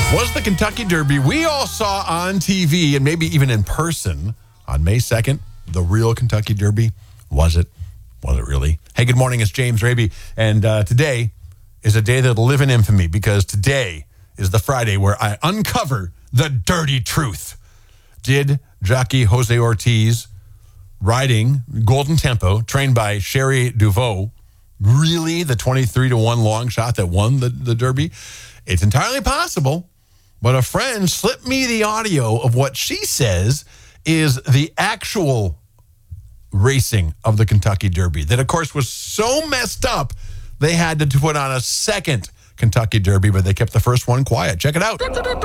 Was the Kentucky Derby we all saw on TV and maybe even in person on May 2nd the real Kentucky Derby? Was it? Was it really? Hey, good morning. It's James Raby. And today is a day that'll live in infamy because today is the Friday where I uncover the dirty truth. Did jockey Jose Ortiz, riding Golden Tempo, trained by Sherry Duveau, really the 23-1 long shot that won the Derby? It's entirely possible. But a friend slipped me the audio of what she says is the actual racing of the Kentucky Derby. That, of course, was so messed up, they had to put on a second Kentucky Derby, but they kept the first one quiet. Check it out.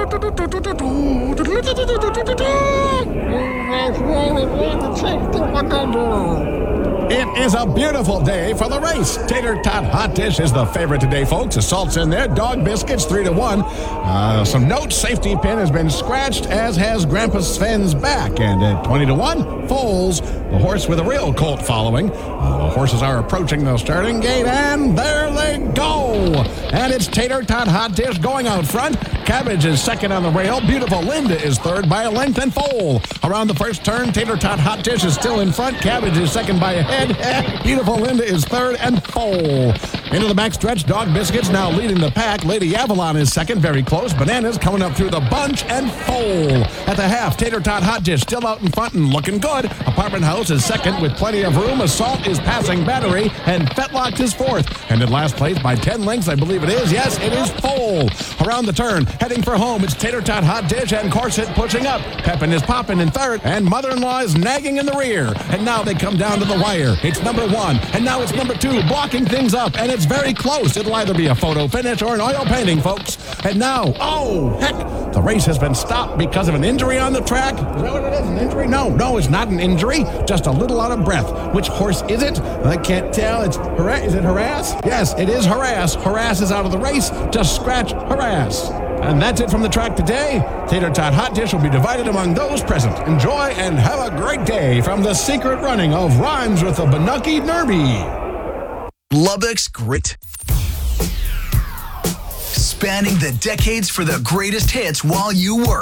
It is a beautiful day for the race. Tater Tot Hot Dish is the favorite today, folks. The salt's in there. Dog Biscuits 3-1. Some notes. Safety pin has been scratched, as has Grandpa Sven's back. And at 20-1, Foals, the horse with a real colt following. The horses are approaching the starting gate, and there they go. And it's Tater Tot Hot Dish going out front. Cabbage is second on the rail. Beautiful Linda is third by a length and foal. Around the first turn, Tater Tot Hot Dish is still in front. Cabbage is second by a head. Beautiful Linda is third and foal. Into the backstretch, Dog Biscuits now leading the pack. Lady Avalon is second, very close. Bananas coming up through the bunch and foal. At the half, Tater Tot Hot Dish still out in front and looking good. Apartment House is second with plenty of room. Assault is passing Battery, and Fetlock is fourth. And in last place by 10 lengths, I believe it is. Yes, it is foal. Around the turn, heading for home, it's Tater Tot Hot Dish and Corset pushing up. Pepin is popping in third, and Mother-in-Law is nagging in the rear. And now they come down to the wire. It's number one, and now it's number two, blocking things up, and it's very close. It'll either be a photo finish or an oil painting, folks. And now, oh, heck, the race has been stopped because of an injury on the track. Is that what it is, an injury? No, it's not an injury, just a little out of breath. Which horse is it? I can't tell. Is it Harass? Yes, it is Harass. Harass is out of the race. Just scratch Harass. And that's it from the track today. Tater Tot Hot Dish will be divided among those present. Enjoy and have a great day from the secret running of Rhymes with the Kentucky Derby. Lubbock's grit. Spanning the decades for the greatest hits while you work.